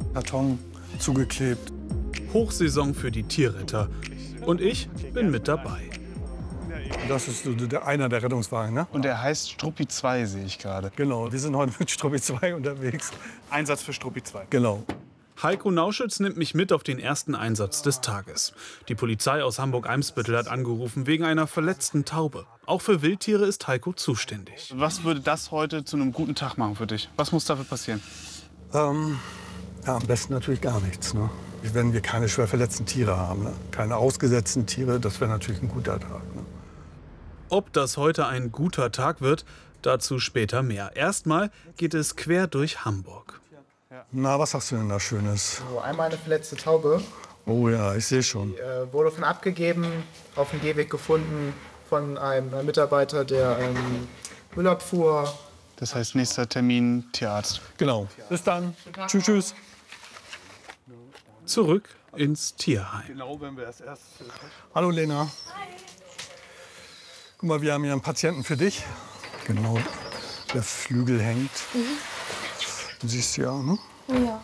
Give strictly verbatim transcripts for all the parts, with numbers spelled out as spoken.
Karton zugeklebt. Hochsaison für die Tierretter. Und ich bin mit dabei. Das ist so der, einer der Rettungswagen, ne? Und der heißt Struppi zwei, sehe ich gerade. Genau, wir sind heute mit Struppi zwei unterwegs. Einsatz für Struppi zwei. Genau. Heiko Nauschütz nimmt mich mit auf den ersten Einsatz des Tages. Die Polizei aus Hamburg-Eimsbüttel hat angerufen wegen einer verletzten Taube. Auch für Wildtiere ist Heiko zuständig. Was würde das heute zu einem guten Tag machen für dich? Was muss dafür passieren? Ähm, ja, am besten natürlich gar nichts, ne? Wenn wir keine schwer verletzten Tiere haben, ne? Keine ausgesetzten Tiere, das wäre natürlich ein guter Tag. Ne? Ob das heute ein guter Tag wird, dazu später mehr. Erstmal geht es quer durch Hamburg. Na, was hast du denn da Schönes? So, einmal eine verletzte Taube. Oh ja, ich sehe schon. Die äh, wurde von abgegeben, auf dem Gehweg gefunden von einem äh, Mitarbeiter, der ähm, Müll abfuhr. Das heißt, nächster Termin Tierarzt. Genau. Bis dann. Tschüss, tschüss. Zurück ins Tierheim. Genau, wenn wir das erst. Hallo Lena. Hi. Guck mal, wir haben hier einen Patienten für dich. Genau, der Flügel hängt. Mhm. Du siehst ja, ne? Ja.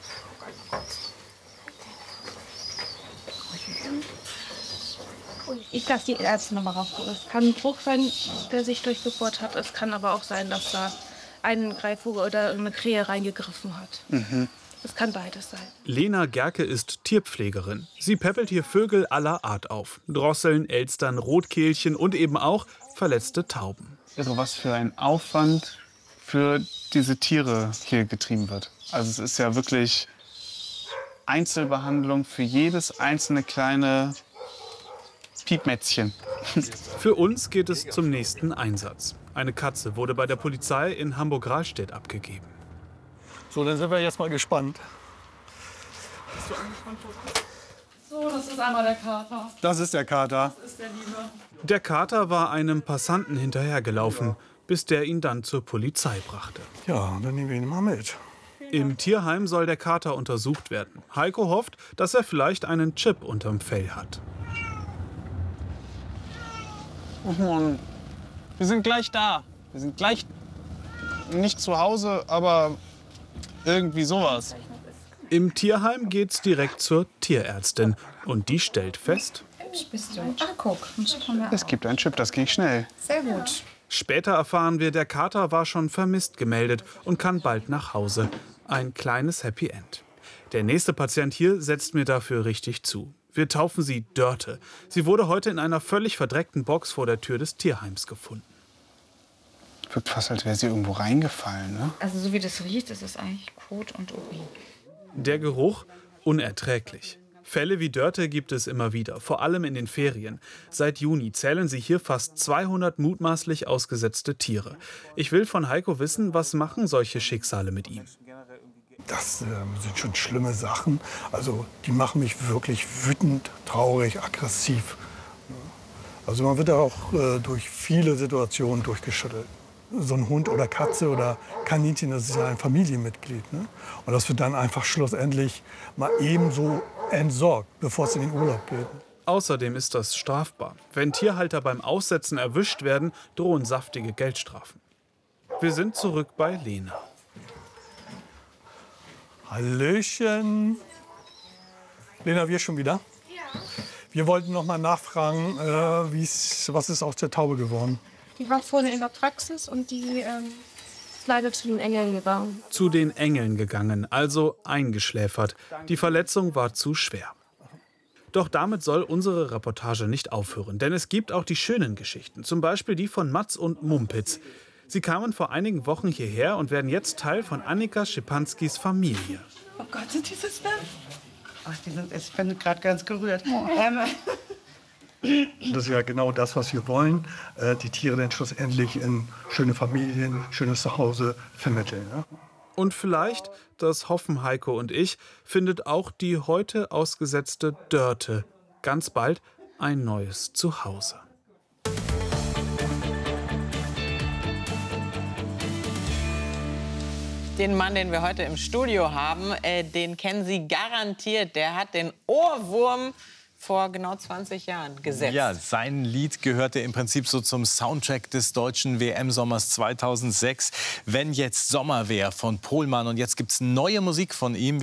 Ich lasse die Ärzte noch mal rauf. Es kann ein Bruch sein, der sich durchgebohrt hat. Es kann aber auch sein, dass da ein Greifvogel oder eine Krähe reingegriffen hat. Mhm. Es kann beides sein. Lena Gerke ist Tierpflegerin. Sie päppelt hier Vögel aller Art auf. Drosseln, Elstern, Rotkehlchen und eben auch verletzte Tauben. Also was für ein Aufwand für diese Tiere hier getrieben wird. Also es ist ja wirklich Einzelbehandlung für jedes einzelne kleine Piepmätzchen. Für uns geht es zum nächsten Einsatz. Eine Katze wurde bei der Polizei in Hamburg-Rahlstedt abgegeben. So, dann sind wir jetzt mal gespannt. Bist du angespannt? So, das ist einmal der Kater. Das ist der Kater. Das ist der Liebe. Der Kater war einem Passanten hinterhergelaufen, bis der ihn dann zur Polizei brachte. Ja, dann nehmen wir ihn mal mit. Im Tierheim soll der Kater untersucht werden. Heiko hofft, dass er vielleicht einen Chip unterm Fell hat. Oh Mann, wir sind gleich da. Wir sind gleich nicht zu Hause, aber irgendwie sowas. Im Tierheim geht's direkt zur Tierärztin. Und die stellt fest: Bist du? Ach, guck. Es gibt einen Chip, das ging schnell. Sehr gut. Später erfahren wir, der Kater war schon vermisst gemeldet und kann bald nach Hause. Ein kleines Happy End. Der nächste Patient hier setzt mir dafür richtig zu. Wir taufen sie Dörte. Sie wurde heute in einer völlig verdreckten Box vor der Tür des Tierheims gefunden. Wirkt fast, als wäre sie irgendwo reingefallen, ne? Also so wie das riecht, ist es eigentlich Kot und Urin. Der Geruch unerträglich. Fälle wie Dörte gibt es immer wieder, vor allem in den Ferien. Seit Juni zählen sie hier fast zweihundert mutmaßlich ausgesetzte Tiere. Ich will von Heiko wissen, was machen solche Schicksale mit ihm? Das äh, sind schon schlimme Sachen. Also die machen mich wirklich wütend, traurig, aggressiv. Also man wird auch äh, durch viele Situationen durchgeschüttelt. So ein Hund oder Katze oder Kaninchen, das ist ja ein Familienmitglied. Ne? Und das wird dann einfach schlussendlich mal ebenso entsorgt, bevor es in den Urlaub geht. Außerdem ist das strafbar. Wenn Tierhalter beim Aussetzen erwischt werden, drohen saftige Geldstrafen. Wir sind zurück bei Lena. Hallöchen. Lena, wir schon wieder? Ja. Wir wollten noch mal nachfragen, äh, wie's, was ist aus der Taube geworden? Die war vorne in der Praxis und die ähm, ist leider zu den Engeln gegangen. Zu den Engeln gegangen, also eingeschläfert. Die Verletzung war zu schwer. Doch damit soll unsere Reportage nicht aufhören, denn es gibt auch die schönen Geschichten, zum Beispiel die von Mats und Mumpitz. Sie kamen vor einigen Wochen hierher und werden jetzt Teil von Annika Schipanskis Familie. Oh Gott, sind die süß, ne? Ach, die sind, ich bin gerade ganz gerührt. Ähm, Das ist ja genau das, was wir wollen. Äh, die Tiere dann schlussendlich in schöne Familien, schönes Zuhause vermitteln. Ne? Und vielleicht, das hoffen Heiko und ich, findet auch die heute ausgesetzte Dörte ganz bald ein neues Zuhause. Den Mann, den wir heute im Studio haben, äh, den kennen Sie garantiert. Der hat den Ohrwurm vor genau zwanzig Jahren gesetzt. Ja, sein Lied gehörte im Prinzip so zum Soundtrack des deutschen W M-Sommers zweitausendsechs. Wenn jetzt Sommer wär von Pohlmann. Und jetzt gibt's neue Musik von ihm.